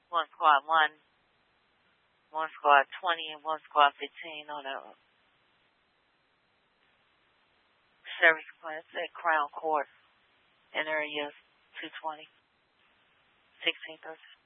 One squad 1, one squad 20, and one squad 15 on a service class at Crown Court in area 220, 1613.